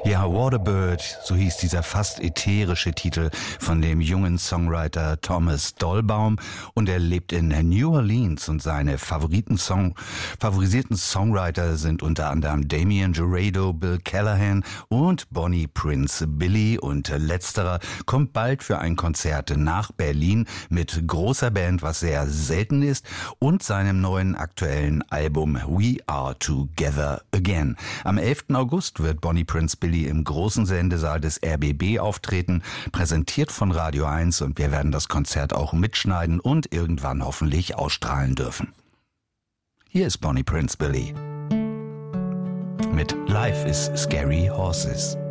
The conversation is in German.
Ja, Waterbird, so hieß dieser fast ätherische Titel von dem jungen Songwriter Thomas Dolbaum, und er lebt in New Orleans und seine favorisierten Songwriter sind unter anderem Damien Jurado, Bill Callahan und Bonnie Prince Billy, und letzterer kommt bald für ein Konzert nach Berlin mit großer Band, was sehr selten ist, und seinem neuen aktuellen Album We Are Together Again. Am 11. August wird Bonnie Prince Billy im großen Sendesaal des RBB auftreten, präsentiert von Radio 1, und wir werden das Konzert auch mitschneiden und irgendwann hoffentlich ausstrahlen dürfen. Hier ist Bonnie Prince Billy mit Life is Scary Horses.